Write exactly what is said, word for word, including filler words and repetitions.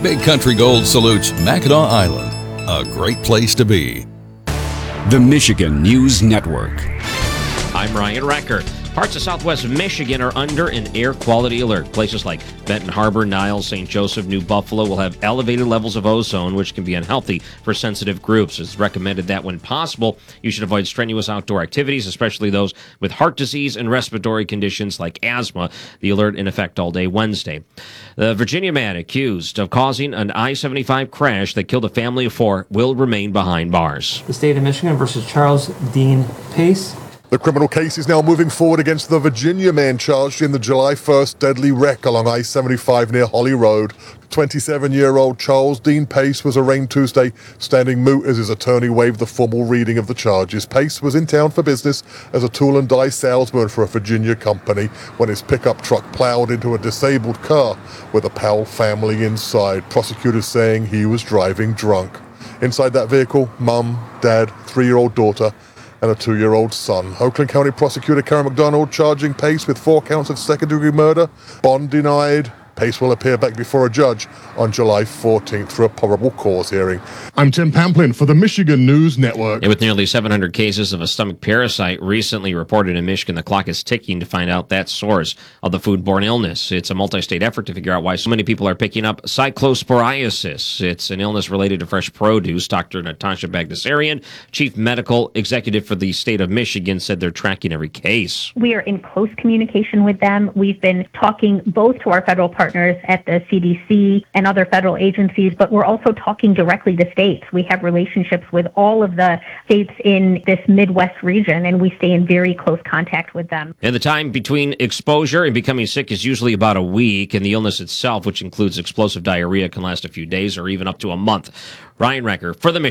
Big Country Gold salutes Mackinac Island, a great place to be. The Michigan News Network. I'm Ryan Recker. Parts of southwest Michigan are under an air quality alert. Places like Benton Harbor, Niles, Saint Joseph, New Buffalo will have elevated levels of ozone, which can be unhealthy for sensitive groups. It's recommended that when possible, you should avoid strenuous outdoor activities, especially those with heart disease and respiratory conditions like asthma. The alert in effect all day Wednesday. The Virginia man accused of causing an I seventy-five crash that killed a family of four will remain behind bars. The state of Michigan versus Charles Dean Pace. The criminal case is now moving forward against the Virginia man charged in the July first deadly wreck along I seventy-five near Holly Road. twenty-seven-year-old Charles Dean Pace was arraigned Tuesday, standing mute as his attorney waived the formal reading of the charges. Pace was in town for business as a tool and die salesman for a Virginia company when his pickup truck plowed into a disabled car with a Powell family inside. Prosecutors saying he was driving drunk. Inside that vehicle, mum, dad, three-year-old daughter, and a two-year-old son. Oakland County Prosecutor Karen McDonald charging Pace with four counts of second-degree murder. Bond denied. Pace will appear back before a judge on July fourteenth for a probable cause hearing. I'm Tim Pamplin for the Michigan News Network. And with nearly seven hundred cases of a stomach parasite recently reported in Michigan, the clock is ticking to find out that source of the foodborne illness. It's a multi-state effort to figure out why so many people are picking up cyclosporiasis. It's an illness related to fresh produce. Doctor Natasha Bagdasarian, Chief Medical Executive for the state of Michigan, said they're tracking every case. We are in close communication with them. We've been talking both to our federal partners at the C D C and other federal agencies, but we're also talking directly to states. We have relationships with all of the states in this Midwest region, and we stay in very close contact with them. And the time between exposure and becoming sick is usually about a week, and the illness itself, which includes explosive diarrhea, can last a few days or even up to a month. Ryan Recker for the